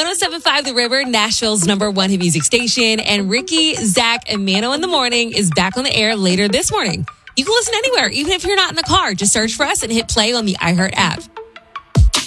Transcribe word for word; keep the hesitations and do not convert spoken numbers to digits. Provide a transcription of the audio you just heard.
seven point five The River, Nashville's number one hit music station. And Ricky, Zach, and Mano in the Morning is back on the air later this morning. You can listen anywhere, even if you're not in the car. Just search for us and hit play on the iHeart app.